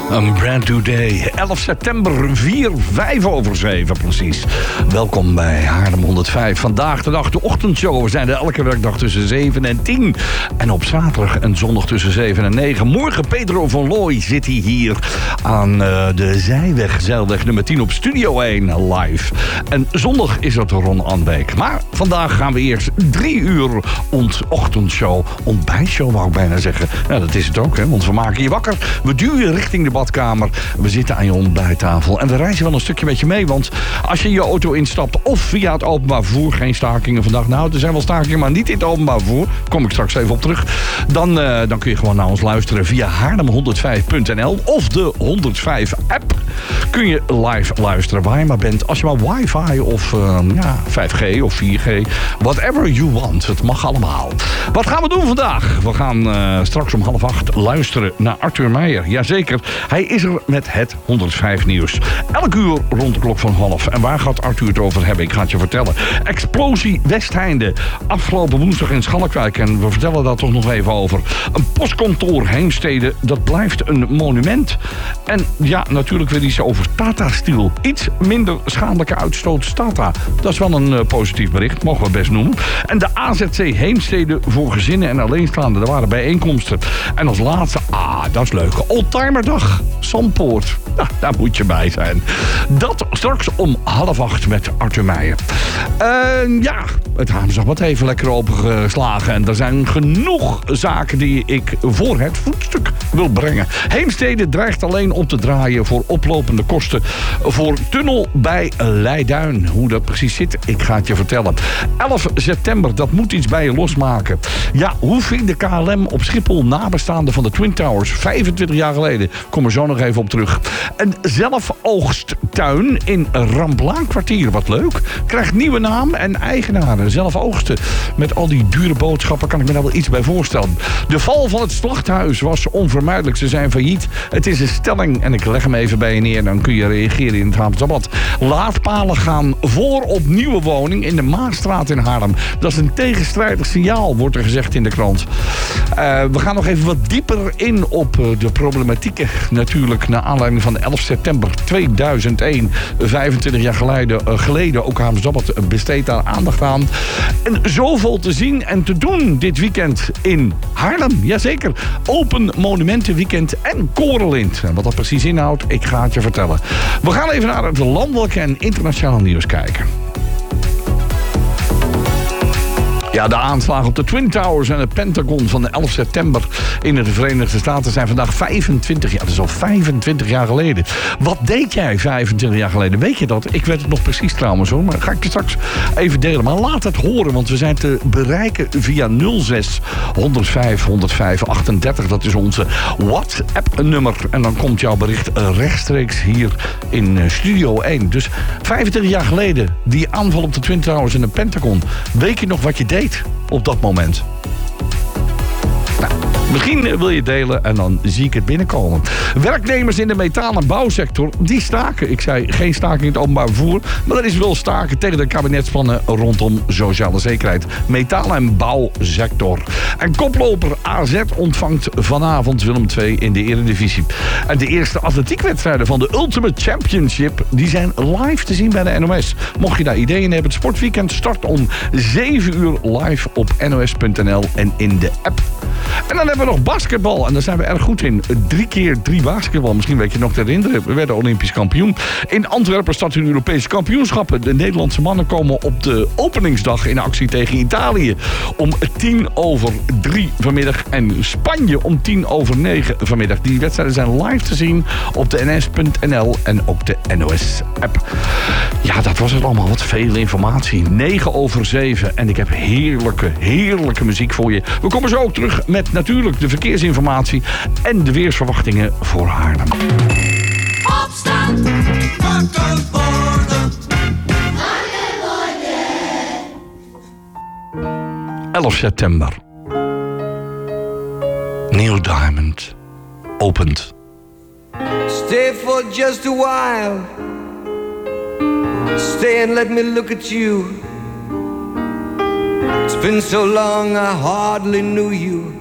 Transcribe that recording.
Een brand new day. 11 september, 5:04 precies. Welkom bij Haarlem 105. Vandaag de dag de ochtendshow. We zijn er elke werkdag tussen 7 en 10. En op zaterdag en zondag tussen 7 en 9. Morgen Pedro van Looy zit hij hier aan de zeilweg nummer 10 op Studio 1 live. En zondag is het Ron Anbeek. Maar vandaag gaan we eerst 3 uur ochtendshow. Ontbijtshow wou ik bijna zeggen. Nou, dat is het ook, hè, want we maken je wakker. We duwen je richting de badkamer. We zitten aan je ontbijttafel. En we reizen wel een stukje met je mee. Want als je je auto instapt of via het openbaar vervoer. Geen stakingen vandaag. Nou, er zijn wel stakingen, maar niet in het openbaar vervoer. Kom ik straks even op terug. Dan kun je gewoon naar ons luisteren via haarlem105.nl. Of de 105 app. Kun je live luisteren waar je maar bent. Als je maar wifi of 5G of 4G. Whatever you want. Het mag allemaal. Wat gaan we doen vandaag? We gaan straks om 7:30 luisteren naar Arthur Meijer. Jazeker, hij is er met het 105 nieuws. Elk uur rond de klok van 12. En waar gaat Arthur het over hebben? Ik ga het je vertellen. Explosie Westheinde. Afgelopen woensdag in Schalkwijk. En we vertellen daar toch nog even over. Een postkantoor Heemstede. Dat blijft een monument. En ja, natuurlijk weer iets over Tata Steel. Iets minder schadelijke uitstoot Tata. Dat is wel een positief bericht. Mogen we best noemen. En de AZC Heemstede voor gezinnen en alleenstaanden. Er waren bijeenkomsten. En als laatste, dat is leuk. Oldtimerdag. Zandpoort. Nou, daar moet je bij zijn. Dat straks om 7:30 met Arthur Meijer. Het haam is nog wat even lekker opengeslagen. En er zijn genoeg zaken die ik voor het voetstuk wil brengen. Heemstede dreigt alleen op te draaien voor oplopende kosten voor tunnel bij Leiduin. Hoe dat precies zit, ik ga het je vertellen. 11 september, dat moet iets bij je losmaken. Ja, hoe ving de KLM op Schiphol nabestaanden van de Twin Towers 25 jaar geleden? Kom er zo nog even op terug. Een zelfoogsttuin in Ramplaankwartier, wat leuk. Krijgt nieuwe naam en eigenaren. Zelfoogsten. Met al die dure boodschappen kan ik me daar wel iets bij voorstellen. De val van het slachthuis was onvermijdelijk. Ze zijn failliet. Het is een stelling en ik leg hem even bij je neer. Dan kun je reageren in het Haamstad. Laadpalen gaan voor op nieuwe woning in de Maasstraat in Haarlem. Dat is een tegenstrijdig signaal, wordt er gezegd in de krant. We gaan nog even wat dieper in op de problematieken. Natuurlijk naar aanleiding van 11 september 2001. 25 jaar geleden ook Haamstad besteedt daar aandacht aan. En zoveel te zien en te doen dit weekend in Haarlem. Jazeker. Open Monumentenweekend en Korenlint. En wat dat precies inhoudt, ik ga het je vertellen. We gaan even naar het landelijke en internationale nieuws kijken. Ja, de aanslagen op de Twin Towers en het Pentagon van de 11 september in de Verenigde Staten zijn vandaag 25 jaar. Dat is al 25 jaar geleden. Wat deed jij 25 jaar geleden? Weet je dat? Ik weet het nog precies trouwens hoor. Maar ga ik je straks even delen. Maar laat het horen, want we zijn te bereiken via 06 105 105 38. Dat is onze WhatsApp-nummer. En dan komt jouw bericht rechtstreeks hier in Studio 1. Dus 25 jaar geleden, die aanval op de Twin Towers en het Pentagon. Weet je nog wat je deed op dat moment? Nou, misschien wil je delen en dan zie ik het binnenkomen. Werknemers in de metaal- en bouwsector, die staken. Ik zei geen staking in het openbaar vervoer, maar er is wel staken tegen de kabinetsplannen rondom sociale zekerheid. Metaal- en bouwsector. En koploper AZ ontvangt vanavond Willem II in de Eredivisie. En de eerste atletiekwedstrijden van de Ultimate Championship, die zijn live te zien bij de NOS. Mocht je daar ideeën hebben, het sportweekend start om 7 uur live op nos.nl en in de app. En dan hebben we nog basketbal. En daar zijn we erg goed in. 3x3 basketbal. Misschien weet je nog te herinneren. We werden Olympisch kampioen. In Antwerpen staat een Europese kampioenschappen. De Nederlandse mannen komen op de openingsdag in actie tegen Italië. Om 3:10 vanmiddag. En Spanje om 9:10 vanmiddag. Die wedstrijden zijn live te zien op de ns.nl en ook de NOS-app. Ja, dat was het allemaal. Wat veel informatie. 9:07. En ik heb heerlijke muziek voor je. We komen zo ook terug met natuurlijk de verkeersinformatie en de weersverwachtingen voor Haarlem. Opstand! Wakker worden! 11 september. Neil Diamond opent. Stay for just a while. Stay and let me look at you. It's been so long I hardly knew you.